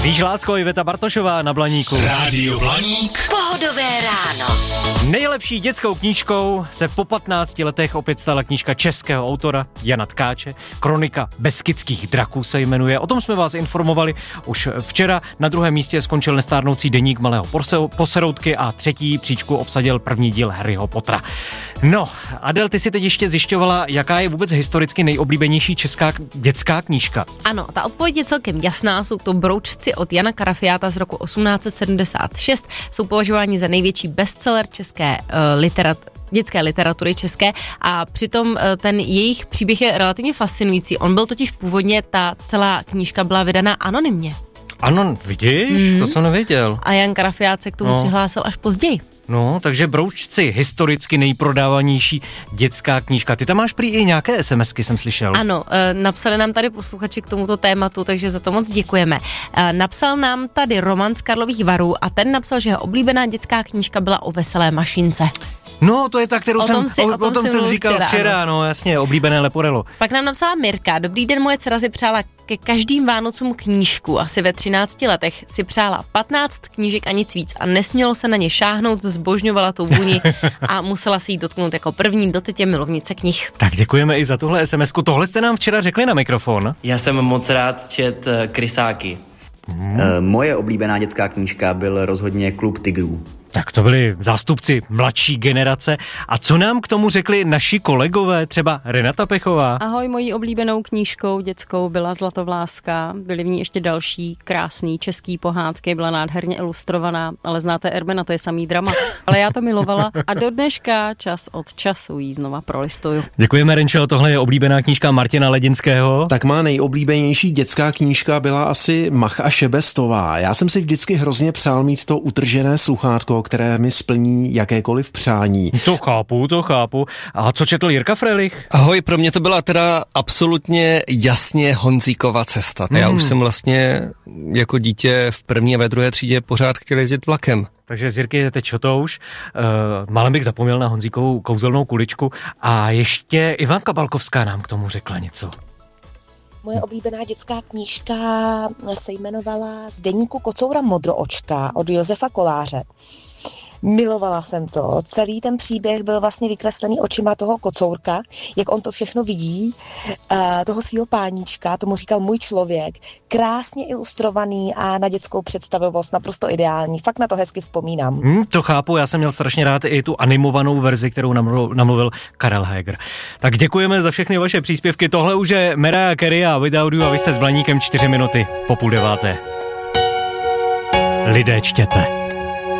Víš, lásko, Iveta Bartošová na Blaníku. Rádio Blaník. Pohodové ráno. Nejlepší dětskou knížkou se po 15 letech opět stala knížka českého autora Jana Tkáče. Kronika Beskydských draků se jmenuje. O tom jsme vás informovali už včera. Na druhém místě skončil nestárnoucí deník malého Poseroutky a třetí příčku obsadil první díl Harryho Pottera. No, Adel, ty si teď ještě zjišťovala, jaká je vůbec historicky nejoblíbenější česká dětská knížka. Ano, ta odpověď je celkem jasná, jsou to Broučci od Jana Karafiáta z roku 1876, jsou považováni za největší bestseller české dětské literatury české a přitom ten jejich příběh je relativně fascinující. On byl totiž původně, ta celá knížka byla vydaná anonymně. Ano, vidíš, to jsem nevěděl. A Jan Karafiát se k tomu přihlásil až později. No, takže Broučci, historicky nejprodávanější dětská knížka. Ty tam máš prý i nějaké SMSky, jsem slyšel. Ano, napsali nám tady posluchači k tomuto tématu, takže za to moc děkujeme. Napsal nám tady Roman z Karlových Varů a ten napsal, že jeho oblíbená dětská knížka byla o veselé mašince. No, to je ta, kterou jsem říkal včera, ano. No jasně, oblíbené Leporello. Pak nám napsala Mirka, dobrý den, moje dcera si přála ke každým Vánocům knížku, asi ve 13 letech si přála 15 knížek a nic víc a nesmělo se na ně šáhnout, zbožňovala tu vůni a musela si jí dotknout jako první, doteď je milovnice knih. Tak děkujeme i za tuhle SMSku, tohle jste nám včera řekli na mikrofon. Já jsem moc rád čet Krysáky. Moje oblíbená dětská knížka byl rozhodně Klub tigrů. Tak to byli zástupci mladší generace. A co nám k tomu řekli naši kolegové, třeba Renata Pechová? Ahoj, mojí oblíbenou knížkou dětskou byla Zlatovláska. Byly v ní ještě další krásný český pohádky, byla nádherně ilustrovaná, ale znáte Erbena, to je samý drama. Ale já to milovala a do dneška čas od času jí znova prolistuju. Děkujeme, Renčo, tohle je oblíbená knížka Martina Ledinského. Tak má nejoblíbenější dětská knížka byla asi Mach a Šebestová. Já jsem si vždycky hrozně přál mít to utržené sluchátko, které mi splní jakékoliv přání. To chápu. A co četl Jirka Frelich? Ahoj, pro mě to byla teda absolutně jasně Honzíkova cesta. Já už jsem vlastně jako dítě v první a ve druhé třídě pořád chtěl jezdit vlakem. Takže z Jirky je teď šotouš. Málem bych zapomněl na Honzíkovou kouzelnou kuličku. A ještě Ivanka Balkovská nám k tomu řekla něco. Moje oblíbená dětská knížka se jmenovala Z deníku kocoura Modroočka od Josefa Koláře. Milovala jsem to. Celý ten příběh byl vlastně vykreslený očima toho kocourka, jak on to všechno vidí, toho svýho páníčka, tomu říkal můj člověk, krásně ilustrovaný a na dětskou představivost naprosto ideální. Fakt na to hezky vzpomínám. To chápu, já jsem měl strašně rád i tu animovanou verzi, kterou namluvil Karel Heger. Tak děkujeme za všechny vaše příspěvky. Tohle už je Mariah Carey a Without You a vy jste s Blaníkem 4 minuty po 8:30. Lidé, čtěte.